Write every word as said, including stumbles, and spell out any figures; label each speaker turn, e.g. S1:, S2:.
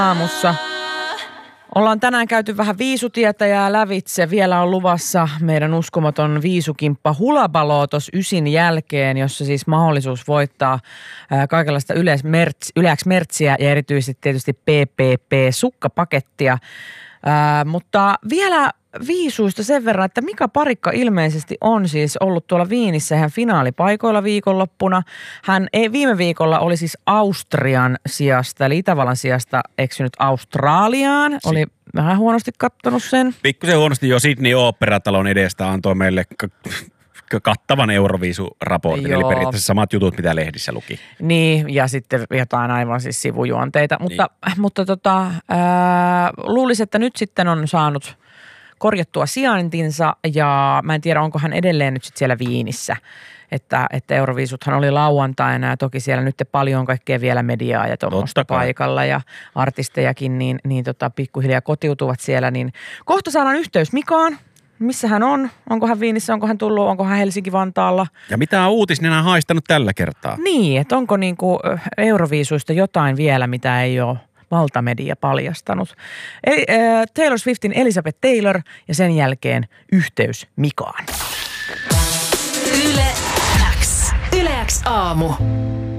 S1: Aamussa. Ollaan tänään käyty vähän viisutietä ja lävitse. Vielä on luvassa meidän uskomaton viisukimppa Hulabaloo tuossa ysin jälkeen, jossa siis mahdollisuus voittaa ää, kaikenlaista yleäks mertsiä ja erityisesti tietysti P P P-sukkapakettia. Ää, mutta vielä viisuista sen verran, että Mika Parikka ilmeisesti on siis ollut tuolla Viinissä ihan finaalipaikoilla viikonloppuna. Hän ei, viime viikolla oli siis Austrian sijasta, eli Itävallan sijasta eksynyt Australiaan. Oli vähän huonosti kattonut sen.
S2: Pikkusen huonosti jo Sydney Operatalon edestä antoi meille k- k- kattavan Euroviisuraportin,
S1: Joo.
S2: eli periaatteessa samat jutut, mitä lehdissä luki.
S1: Niin, ja sitten jotain aivan siis sivujuonteita. Niin. Mutta, mutta tota, ää, luulisin, että nyt sitten on saanut korjattua sijaintinsa ja mä en tiedä, onko hän edelleen nyt sitten siellä Viinissä. Että, että Euroviisuthan oli lauantaina ja toki siellä nyt paljon kaikkea vielä mediaa ja tuommoista paikalla ja artistejakin, niin, niin tota, pikkuhiljaa kotiutuvat siellä. Niin kohta saadaan yhteys Mikaan. Missä hän on? Onko hän Viinissä? Onko hän tullut? Onko hän Helsinki-Vantaalla?
S2: Ja mitä uutisinen hän haistanut tällä kertaa?
S1: Niin, että onko niinku Euroviisuista jotain vielä, mitä ei ole valtamedia paljastanut. Eli, äh, Taylor Swiftin Elizabeth Taylor ja sen jälkeen yhteys Mikaan.
S3: Yle X. Yle X aamu.